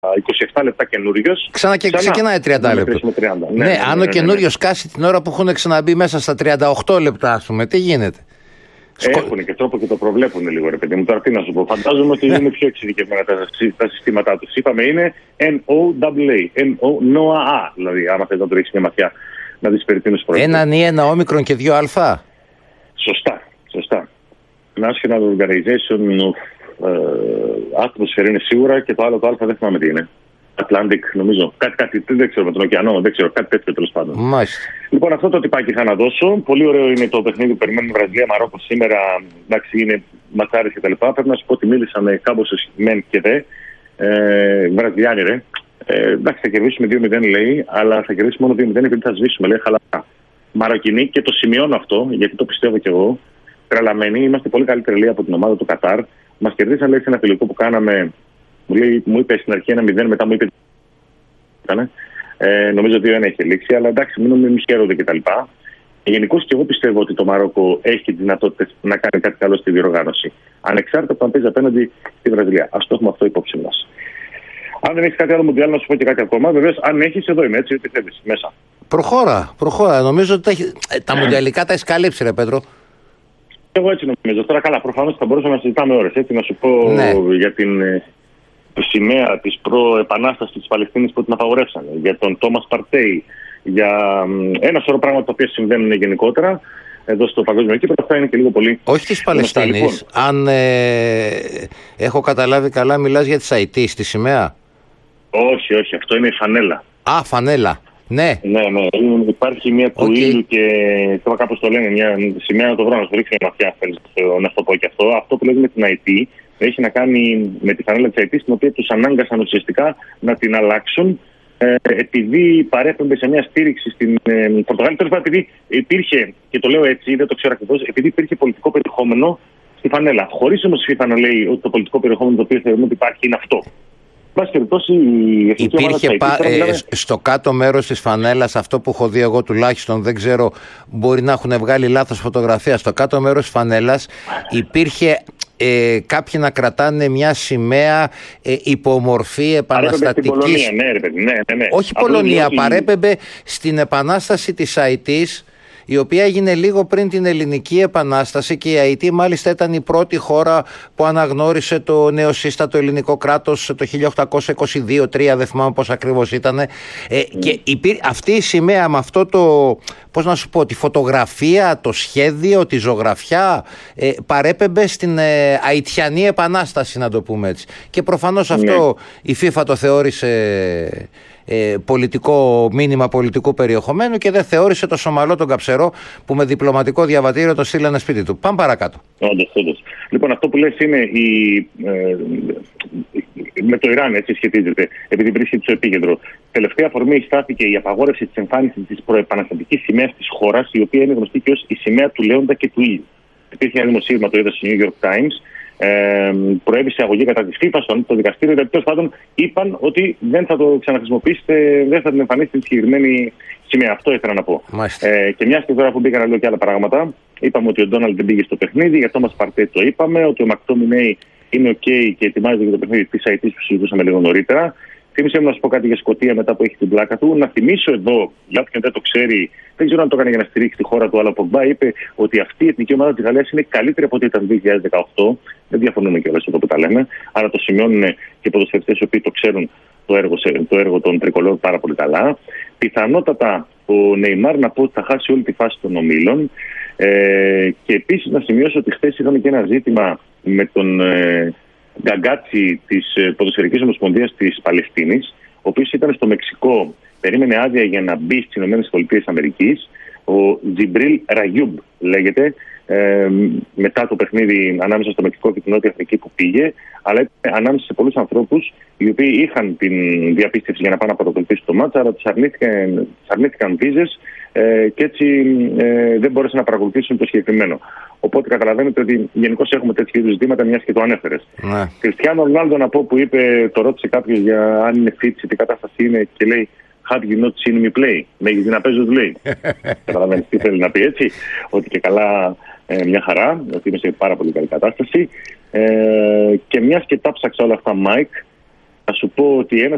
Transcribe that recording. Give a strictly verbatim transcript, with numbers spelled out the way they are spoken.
είκοσι επτά λεπτά καινούριος. Ξανά και ξεκινάει τριάντα λεπτά. Ναι, ναι, ναι, αν ναι, ο καινούριος ναι, ναι. κάσει την ώρα που έχουν ξαναμπεί μέσα στα τριάντα οκτώ λεπτά, ας πούμε, τι γίνεται. Έχουν και τρόπο και το προβλέπουν λίγο, ρε παιδί μου. Τώρα τι να σου πω. Φαντάζομαι ότι είναι πιο εξειδικευμένα τα, τα συστήματά του. Είπαμε είναι N O A A, N O A, δηλαδή άμα θες να το ρίξεις μια ματιά να δεις περί τίνος πρόκειται. Έναν ή ένα όμικρον και δύο αλφα. Σωστά, σωστά. National Organization of uh, Atmosphere είναι σίγουρα και το άλλο το αλφα δεν θυμάμαι τι είναι. Atlantic νομίζω. Κάτι, κάτι δεν ξέρω με τον ωκεανό, δεν ξέρω, κάτι τέτοιο τέλος πάντων. Μάλιστα. Λοιπόν, αυτό το τυπάκι θα να δώσω. Πολύ ωραίο είναι το παιχνίδι που περιμένουμε Βραζιλία, Μαρόκο σήμερα. Εντάξει, είναι ματσάρες κτλ. Πρέπει να σου πω ότι μίλησα με κάμποσες μεν και δε. Ε, Βραζιλιάνοι, ρε. Ε, εντάξει, θα κερδίσουμε δύο μηδέν λέει, αλλά θα κερδίσουμε μόνο δύο μηδέν επειδή θα σβήσουμε, λέει χαλαρά. Μαροκινοί και το σημειώνω αυτό, γιατί το πιστεύω κι εγώ. Τρελαμένοι, είμαστε πολύ καλύτεροι λέει, από την ομάδα του Κατάρ. Μας κερδίσαν λέει σε ένα φιλικό που κάναμε. Μου, λέει, μου είπε στην αρχή ένα μηδέν, μετά μου είπε. Ε, νομίζω ότι δεν έχει λήξει, αλλά εντάξει, μην μην χαίρονται κτλ. Γενικώς και εγώ πιστεύω ότι το Μαρόκο έχει τις δυνατότητες να κάνει κάτι καλό στη διοργάνωση. Ανεξάρτητα από το αν παίζει απέναντι στη Βραζιλία. Ας το έχουμε αυτό υπόψη μας. Αν δεν έχεις κάτι άλλο μουντιάλ, να σου πω και κάτι ακόμα. Βεβαίως, αν έχεις, εδώ είμαι έτσι, ό,τι θέλεις μέσα. Προχώρα, προχώρα. Νομίζω ότι τα, έχει... τα μουντιαλικά τα έχεις καλύψει, ρε Πέτρο. Εγώ έτσι νομίζω. Τώρα καλά, προφανώς θα μπορούσαμε να συζητάμε ώρες. Έτσι, να σου πω ναι. για την. Τη σημαία της προεπανάστασης της Παλαιστίνης που την απαγορεύσανε, για τον Τόμας Παρτέι, για ένα σωρό πράγματα τα οποία συμβαίνουν γενικότερα εδώ στο παγκόσμιο κύπελλο. Αυτά είναι και λίγο πολύ. Όχι της Παλαιστίνης. Λοιπόν. Αν ε, έχω καταλάβει καλά, μιλάς για της ΑΙΤ, τη σημαία. Όχι, όχι, αυτό είναι η φανέλα. Α, φανέλα. Ναι. Ναι, ναι. Υπάρχει μια του okay. ήλιου και τώρα κάπως το λένε, μια σημαία να το βρω, να σου ρίξει μια ματιά, να σου το πω και αυτό. Αυτό που λέγουμε την ΑΙΤ έχει να κάνει με τη φανέλα της ΑΙΤ, στην οποία τους ανάγκασαν ουσιαστικά να την αλλάξουν ε, επειδή παρέπεμπε σε μια στήριξη στην ε, Πορτογαλία. Τώρα επειδή υπήρχε, και το λέω έτσι, δεν το ξέρω ακριβώς, επειδή υπήρχε πολιτικό περιεχόμενο στη φανέλα. Χωρίς όμως η FIFA να λέει ότι το πολιτικό περιεχόμενο το οποίο θεωρούμε ότι υπάρχει είναι αυτό. Υπήρχε πα, ε, μιλάμε... στο κάτω μέρος της φανέλας, αυτό που έχω δει εγώ τουλάχιστον, δεν ξέρω, μπορεί να έχουν βγάλει λάθος φωτογραφία, στο κάτω μέρος της φανέλας υπήρχε ε, κάποιοι να κρατάνε μια σημαία ε, υπομορφή επαναστατικής. Πολωνία, ναι, ρε, ναι, ναι, ναι. Όχι από Πολωνία, ότι... παρέπεμπε στην επανάσταση της ΑΙΤΙΣ, η οποία έγινε λίγο πριν την Ελληνική Επανάσταση, και η ΑΙΤ μάλιστα ήταν η πρώτη χώρα που αναγνώρισε το νεοσύστατο ελληνικό κράτος το χίλια οκτακόσια είκοσι δύο τρία, δεν θυμάμαι πώς ακριβώς ήταν. Ε, mm. Και υπήρ, αυτή η σημαία με αυτό το, πώς να σου πω, τη φωτογραφία, το σχέδιο, τη ζωγραφιά, ε, παρέπεμπε στην ε, Αιτιανή Επανάσταση, να το πούμε έτσι. Και προφανώς αυτό mm. η FIFA το θεώρησε... Ε, πολιτικό μήνυμα πολιτικού περιεχομένου και δεν θεώρησε το Σομαλό τον Καψερό που με διπλωματικό διαβατήριο το στείλανε σπίτι του. Πάμε παρακάτω. Όντως, όντως. Λοιπόν, αυτό που λες είναι η, ε, με το Ιράν, έτσι σχετίζεται, επειδή βρίσκεται στο επίκεντρο. Τελευταία αφορμή στάθηκε η απαγόρευση της εμφάνισης της προεπαναστατικής σημαίας της χώρας, η οποία είναι γνωστή και ως η σημαία του Λέοντα και του ήλιου. Υπήρχε ένα δημοσίευμα, το είδα στο New York Times. Ε, προέβησε αγωγή κατά της FIFA στο το δικαστήριο, γιατί τέλος πάντων είπαν ότι δεν θα το ξαναχρησιμοποιήσετε, δεν θα την εμφανίσετε τη συγκεκριμένη σημαία. Αυτό ήθελα να πω. Ε, και μια και τώρα που μπήκαν λέω και άλλα πράγματα, είπαμε ότι ο Ντόναλντ δεν πήγε στο παιχνίδι, για το Τόμας Παρτέι το είπαμε, ότι ο Μακτόμινέι είναι OK και ετοιμάζεται για το παιχνίδι της ΑΙΤ που συζητούσαμε λίγο νωρίτερα. Θύμισε μου να σου πω κάτι για Σκωτία μετά που έχει την πλάκα του. Να θυμίσω εδώ, για όποιον δεν το ξέρει, δεν ξέρω αν το έκανε για να στηρίξει τη χώρα του, αλλά ο Πογμπά είπε ότι αυτή η εθνική ομάδα της Γαλλίας είναι καλύτερη από ό,τι ήταν το δύο χιλιάδες δεκαοκτώ. Δεν διαφωνούμε κιόλας εδώ που τα λέμε. Άρα το σημειώνουν και οι ποδοσφαιριστές οι οποίοι το ξέρουν το έργο, το έργο των τρικολόρ πάρα πολύ καλά. Πιθανότατα ο Νεϊμάρ να πω ότι θα χάσει όλη τη φάση των ομίλων. Ε, και επίσης να σημειώσω ότι χθες είχαμε και ένα ζήτημα με τον. Ε, Γκαγκάτσι της Ποδοσφαιρικής Ομοσπονδίας της Παλαιστίνης, ο οποίος ήταν στο Μεξικό, περίμενε άδεια για να μπει στις ΗΠΑ. Ο Τζιμπρίλ Ραγιούμπ λέγεται, ε, μετά το παιχνίδι ανάμεσα στο Μεξικό και την Νότια Αφρική που πήγε, αλλά ανάμεσα σε πολλούς ανθρώπους οι οποίοι είχαν την διαπίστευση για να πάνε να παρακολουθήσουν το μάτσα, αλλά τους αρνήθηκαν, αρνήθηκαν βίζες ε, και έτσι ε, δεν μπόρεσαν να παρακολουθήσουν το συγκεκριμένο. Οπότε καταλαβαίνετε ότι γενικώς έχουμε τέτοιου είδους ζητήματα, μιας και το ανέφερες. Ναι. Κριστιάνο Ρονάλντο, να πω, που είπε, το ρώτησε κάποιος για αν είναι fit, τι κατάσταση είναι, και λέει Have you not seen me play? Με έχει δει να παίζω, του λέει. Καταλαβαίνεις τι θέλει να πει, έτσι. Ότι και καλά ε, μια χαρά, ότι είμαι σε πάρα πολύ καλή κατάσταση. Ε, και μιας και τα ψάξα όλα αυτά, Mike, θα σου πω ότι ένας